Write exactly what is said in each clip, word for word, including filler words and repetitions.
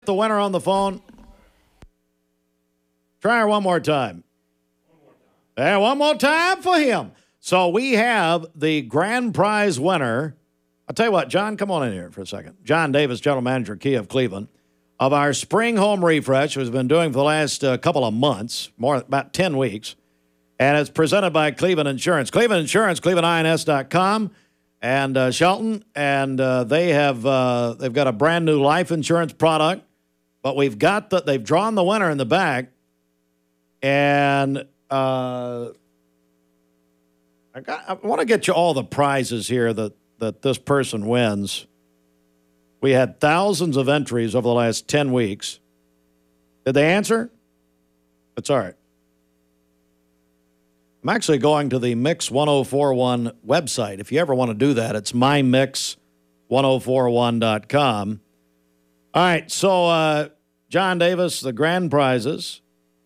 the winner on the phone? Try her one more time. And one more time for him. So we have the grand prize winner. I'll tell you what, John, come on in here for a second. John Davis, General Manager, Kia of Cleveland, of our spring home refresh, which we've been doing for the last uh, couple of months, more about ten weeks. And it's presented by Cleveland Insurance. Cleveland Insurance, cleveland ins dot com, and uh, Shelton. And uh, they have uh, they've got a brand new life insurance product. But we've got the they've drawn the winner in the back, and uh, I got I want to get you all the prizes here that that this person wins. We had thousands of entries over the last ten weeks. Did they answer? It's all right. I'm actually going to the Mix ten forty-one website. If you ever want to do that, it's my mix ten forty-one dot com. All right, so uh, John Davis, the grand prizes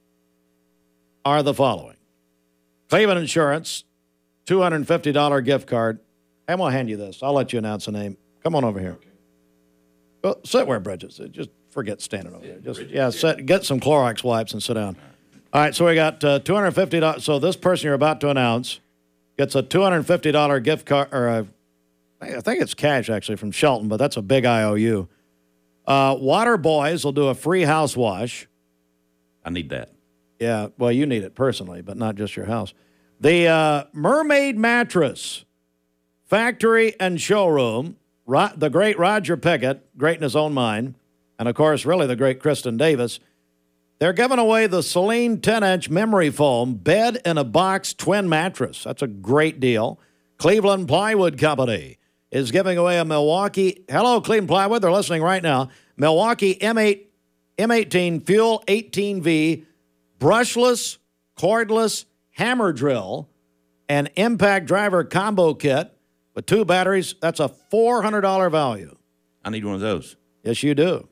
are the following. Cleveland Insurance, two hundred fifty dollars gift card. I'm going to hand you this. I'll let you announce the name. Come on over here. Well, sit where Bridges. Just forget standing over there. Just yeah, sit, get some Clorox wipes and sit down. All right, so we got uh, two hundred fifty dollars. So this person you're about to announce gets a two hundred fifty dollars gift card, or a, I think it's cash actually from Shelton, but that's a big I O U. Uh, Water Boys will do a free house wash. I need that. Yeah, well, you need it personally, but not just your house. The uh, Mermaid Mattress Factory and Showroom, Ro- the great Roger Pickett, great in his own mind, and, of course, really the great Kristen Davis. They're giving away the Celine ten-inch memory foam bed in a box twin mattress. That's a great deal. Cleveland Plywood Company is giving away a Milwaukee. Hello, Cleveland Plywood. They're listening right now. Milwaukee M eight, M eighteen Fuel eighteen V brushless, cordless hammer drill and impact driver combo kit with two batteries. That's a four hundred dollars value. I need one of those. Yes, you do.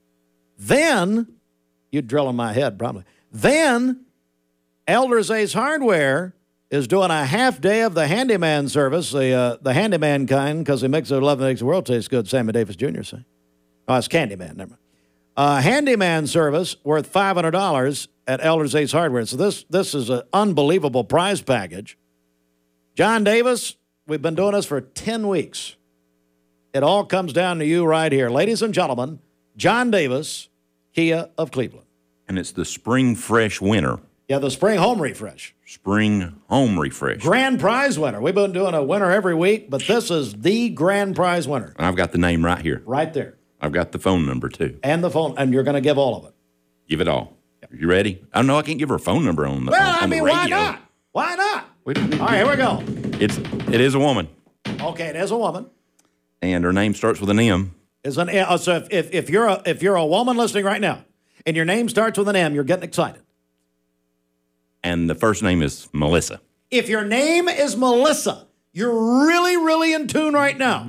Then, you'd drill in my head probably. Then, Elders Ace Hardware is doing a half day of the handyman service, the uh, the handyman kind, because he makes it eleven makes the world taste good, Sammy Davis Junior say. Oh, it's Candyman, never mind. Uh, handyman service worth five hundred dollars at Elders Ace Hardware. So this this is an unbelievable prize package. John Davis, we've been doing this for ten weeks. It all comes down to you right here. Ladies and gentlemen, John Davis, Kia of Cleveland. And it's the Spring Fresh winner. Yeah, the Spring Home Refresh. Spring Home Refresh. Grand prize winner. We've been doing a winner every week, but this is the grand prize winner. And I've got the name right here. Right there. I've got the phone number, too. And the phone, and you're going to give all of it. Give it all. Yep. You ready? I know I can't give her a phone number on the, well, on, on I mean, the radio. why not? Why not? We don't need all right, here we go. It's, it is a woman. Okay, it is a woman. And her name starts with an M. Is an uh, so if, if, if, you're a, if you're a woman listening right now, and your name starts with an M, you're getting excited. And the first name is Melissa. If your name is Melissa, you're really, really in tune right now.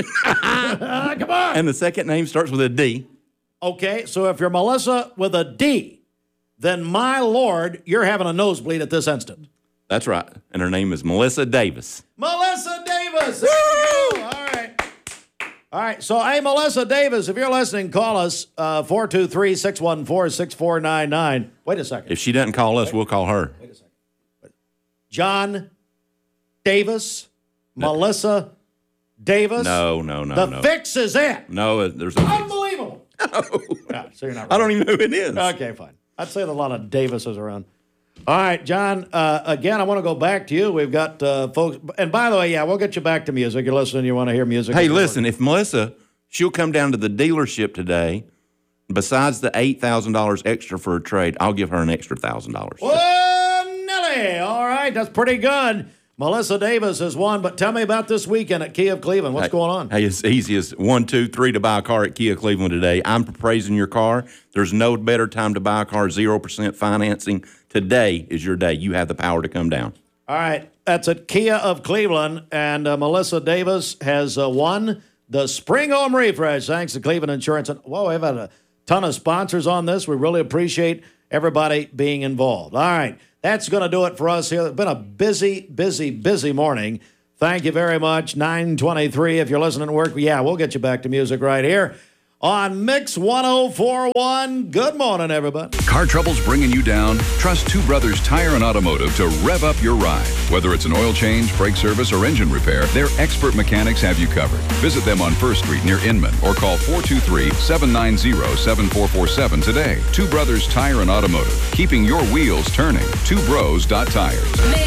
Come on. And the second name starts with a D. Okay, so if you're Melissa with a D, then my Lord, you're having a nosebleed at this instant. That's right. And her name is Melissa Davis. Melissa Davis. There we go. All right. All right. So, hey, Melissa Davis, if you're listening, call us uh, four two three, six one four, six four nine nine. Wait a second. If she doesn't call us, Wait. we'll call her. Wait a second. Wait. John Davis, no. Melissa Davis. No, no, no, the no. The fix is it. No, there's no Unbelievable. No. Yeah, so you're not right. I don't even know who it is. Okay, fine. I'd say there's a lot of Davises around. All right, John, uh, again, I want to go back to you. We've got uh, folks. And by the way, yeah, we'll get you back to music. You're listening, you want to hear music. Hey, listen, if Melissa, she'll come down to the dealership today, besides the eight thousand dollars extra for a trade, I'll give her an extra one thousand dollars. Whoa, Nelly. All right, that's pretty good. Melissa Davis has won, but tell me about this weekend at Kia of Cleveland. What's hey, going on? Hey, it's easy as one, two, three to buy a car at Kia Cleveland today. I'm praising your car. There's no better time to buy a car, zero percent financing. Today is your day. You have the power to come down. All right, that's at Kia of Cleveland, and uh, Melissa Davis has uh, won the Spring Home Refresh, thanks to Cleveland Insurance. And, whoa, we've had a ton of sponsors on this. We really appreciate everybody being involved. All right. That's going to do it for us here. It's been a busy, busy, busy morning. Thank you very much. nine twenty-three, if you're listening to work, yeah, we'll get you back to music right here on Mix one oh four point one. Good morning, everybody. Car troubles bringing you down? Trust Two Brothers Tire and Automotive to rev up your ride. Whether it's an oil change, brake service, or engine repair, their expert mechanics have you covered. Visit them on First Street near Inman or call four two three, seven nine zero, seven four four seven today. Two Brothers Tire and Automotive, keeping your wheels turning. two bros dot tires.